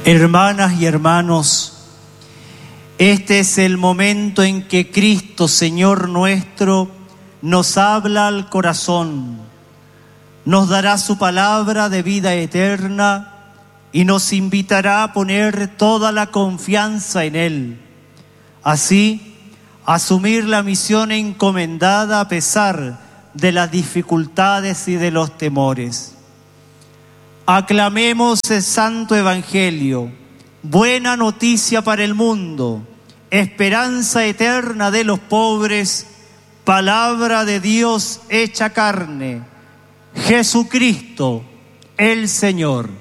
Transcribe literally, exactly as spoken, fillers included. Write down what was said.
Hermanas y hermanos, este es el momento en que Cristo, Señor nuestro, nos habla al corazón, nos dará su palabra de vida eterna y nos invitará a poner toda la confianza en Él. Así, asumir la misión encomendada a pesar de las dificultades y de los temores. Aclamemos el Santo Evangelio, buena noticia para el mundo, esperanza eterna de los pobres, palabra de Dios hecha carne, Jesucristo, el Señor.